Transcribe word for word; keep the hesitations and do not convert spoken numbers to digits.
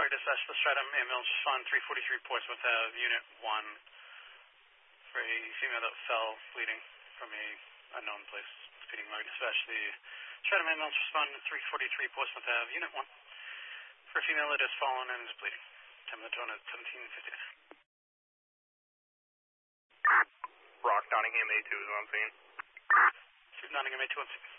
Mark Dispatch, the Stratum ambulance respond three forty-three Portsmouth Ave, Unit one, for a female that fell bleeding from a unknown place. Speeding Mark Dispatch, the Stratum ambulance respond three forty-three Portsmouth Ave, Unit one, for a female that has fallen and is bleeding. Time of the tone at seventeen fiftieth. Rock, Nottingham A two is on scene. Nottingham A two on scene.